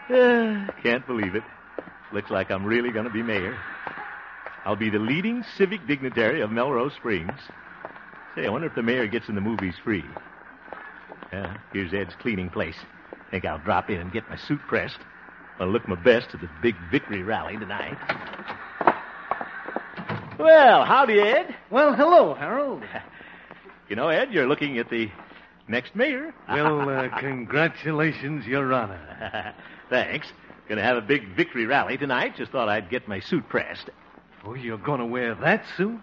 Can't believe it. Looks like I'm really going to be mayor. I'll be the leading civic dignitary of Melrose Springs. Say, I wonder if the mayor gets in the movies free. Here's Ed's cleaning place. Think I'll drop in and get my suit pressed. I'll look my best at the big victory rally tonight. Well, howdy, Ed. Well, hello, Harold. You know, Ed, you're looking at the next mayor. Well, congratulations, Your Honor. Thanks. Gonna have a big victory rally tonight. Just thought I'd get my suit pressed. Oh, you're going to wear that suit?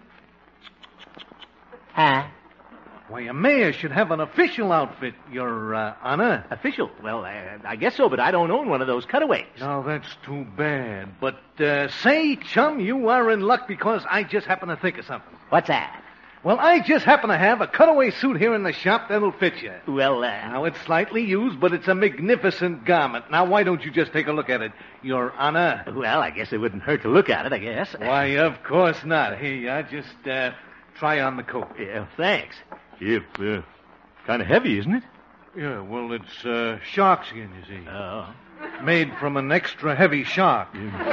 Huh? Why, a mayor should have an official outfit, Your Honor. Official? Well, I guess so, but I don't own one of those cutaways. No, that's too bad. But, say, chum, you are in luck because I just happen to think of something. What's that? Well, I just happen to have a cutaway suit here in the shop that'll fit you. Well, Now, it's slightly used, but it's a magnificent garment. Now, why don't you just take a look at it, Your Honor? Well, I guess it wouldn't hurt to look at it, I guess. Why, of course not. Here you are. Just, try on the coat. Yeah, thanks. It's kind of heavy, isn't it? Yeah, well, it's shark skin, you see. Oh. Made from an extra heavy shark.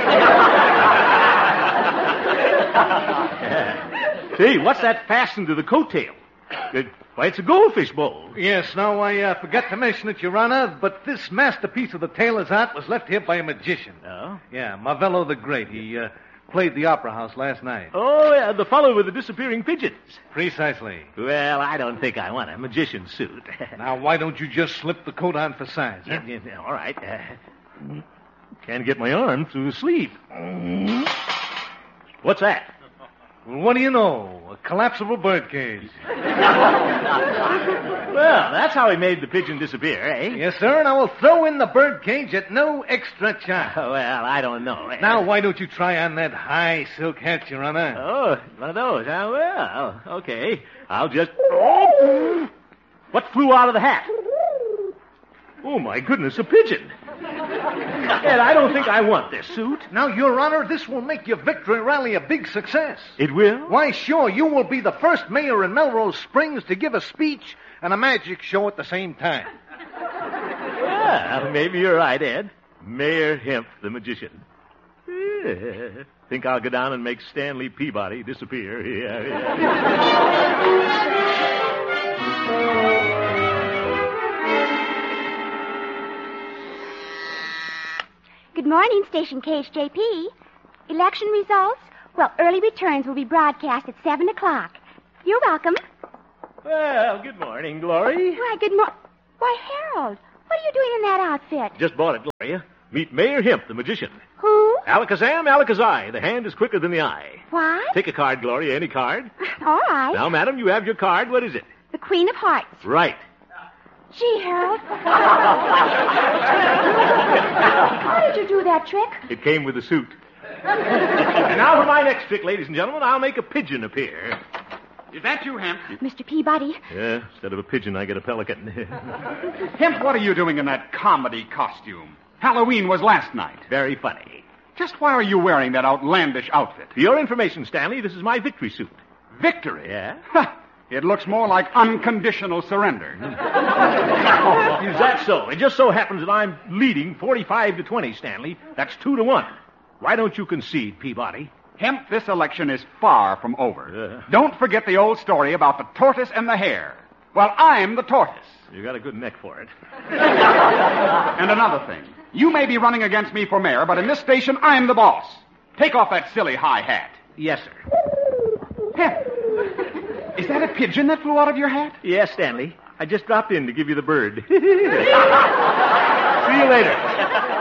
Say, what's that fastened to the coat tail? Why, it's a goldfish bowl. Yes, now I forgot to mention it, Your Honor, but this masterpiece of the tailor's art was left here by a magician. Oh? Yeah, Marvello the Great. He played the Opera House last night. Oh, yeah, the fellow with the disappearing pigeons. Precisely. Well, I don't think I want a magician's suit. Now, why don't you just slip the coat on for size? Huh? Yeah, all right. Can't get my arm through the sleeve. What's that? Well, what do you know? A collapsible birdcage. Well, that's how he made the pigeon disappear, eh? Yes, sir, and I will throw in the birdcage at no extra charge. Well, I don't know. Now, why don't you try on that high silk hat, Your Honor? Oh, one of those. Well, okay. I'll just... Oh! What flew out of the hat? Oh, my goodness, a pigeon. Ed, I don't think I want this suit. Now, Your Honor, this will make your victory rally a big success. It will? Why, sure, you will be the first mayor in Melrose Springs to give a speech and a magic show at the same time. Well, maybe you're right, Ed. Mayor Hemp, the magician. Yeah. Think I'll go down and make Stanley Peabody disappear. Good morning, Station KHJP. Election results? Well, early returns will be broadcast at 7 o'clock. You're welcome. Well, good morning, Glory. Why, good morning. Why, Harold, what are you doing in that outfit? Just bought it, Gloria. Meet Mayor Hemp, the magician. Who? Alakazam, Alakazai. The hand is quicker than the eye. What? Take a card, Gloria, any card. All right. Now, madam, you have your card. What is it? The Queen of Hearts. Right. Gee, Harold. How did you do that trick? It came with the suit. And now for my next trick, ladies and gentlemen. I'll make a pigeon appear. Is that you, Hemp? Mr. Peabody. Yeah, instead of a pigeon, I get a pelican. Hemp, what are you doing in that comedy costume? Halloween was last night. Very funny. Just why are you wearing that outlandish outfit? For your information, Stanley, this is my victory suit. Victory? Yeah? It looks more like unconditional surrender. Is that so? It just so happens that I'm leading 45-20, Stanley. That's 2-1. Why don't you concede, Peabody? Hemp, this election is far from over. Don't forget the old story about the tortoise and the hare. Well, I'm the tortoise. You got a good neck for it. And another thing. You may be running against me for mayor, but in this station, I'm the boss. Take off that silly high hat. Yes, sir. Hemp, is that a pigeon that flew out of your hat? Yes, Stanley. I just dropped in to give you the bird. See you later.